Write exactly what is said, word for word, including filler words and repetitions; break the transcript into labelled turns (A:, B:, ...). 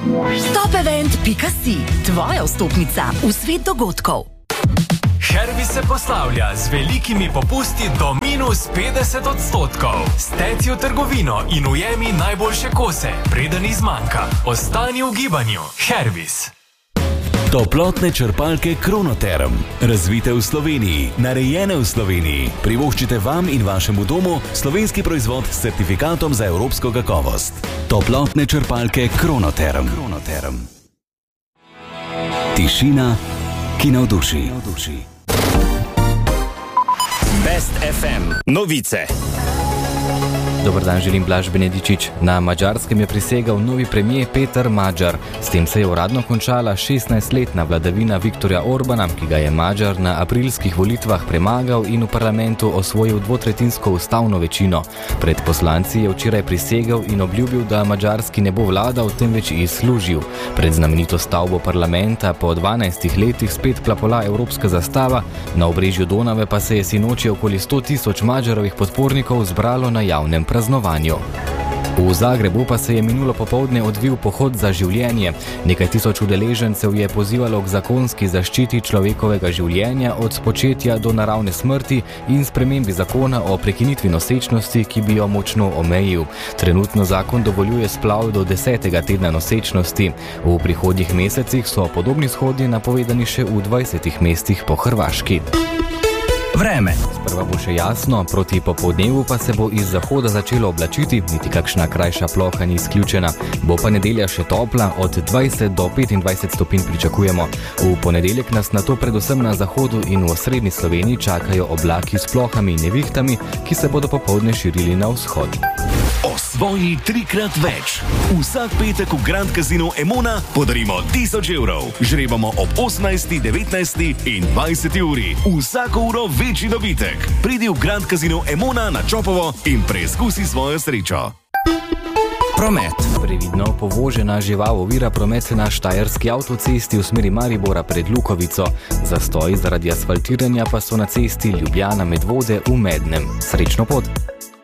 A: Topevent pika si, tvoja vstopnica v svet dogodkov.
B: Hervis se poslavlja z velikimi popusti do minus petdeset odstotkov. Steci v trgovino in ujemi najboljše kose, preden izmanjka. Ostani v gibanju. Hervis.
C: Toplotne črpalke Kronoterm. Razvite v Sloveniji, narejene v Sloveniji. Privoščite vam in vašemu domu slovenski proizvod s certifikatom za evropsko kakovost. Toplotne črpalke Kronoterm. Kronoterm. Tišina, ki navduši.
D: Best ef em. Novice.
E: Dobar dan, želim Blaž Benedičič. Na Madžarskem je prisegal novi premijer Peter Magyar. S tem se je uradno končala šestnajstletna vladavina Viktorja Orbana, ki ga je Magyar na aprilskih volitvah premagal in v parlamentu osvojil dvotretjinsko ustavno večino. Pred poslanci je včeraj prisegal in obljubil, da Madžarski ne bo vladal, temveč izslužil. Pred znamenito stavbo parlamenta po dvanajstih letih spet plapola evropska zastava, na obrežju Donave pa se je sinoči okoli sto tisoč Magyarovih podpornikov zbralo na javnem praznovanju. V Zagrebu pa se je minulo popoldne odvil pohod za življenje. Nekaj tisoč udeležencev je pozivalo k zakonski zaščiti človekovega življenja od spočetja do naravne smrti in spremembi zakona o prekinitvi nosečnosti, ki bi jo močno omejil. Trenutno zakon dovoljuje splav do desetega tedna nosečnosti. V prihodnjih mesecih so podobni shodi napovedani še v dvajsetih mestih po Hrvaški.
D: Vreme.
E: Sprva bo še jasno, proti popoldnevu pa se bo iz zahoda začelo oblačiti, niti kakšna krajša ploha ni izključena. Bo pa nedelja še topla, od dvajset do petindvajset stopinj pričakujemo. V ponedeljek nas nato predvsem na zahodu in v osrednji Sloveniji čakajo oblaki s plohami in nevihtami, ki se bodo popoldne širili na vzhod.
C: Osvoji trikrat več. Vsak petek v Grand Casino Emona podarimo tisoč evrov. Žrebamo ob osemnajsti, devetnajsti in dvajseti uri. Vsako uro večji dobitek. Pridi v Grand Casino Emona na Čopovo in preizkusi svojo srečo.
D: Promet.
E: Previdno povožena žival ovira promet na štajerski avtocesti v smeri Maribora pred Lukovico. Zastoji zaradi asfaltiranja pa so na cesti Ljubljana Medvode v Mednem. Srečno pot!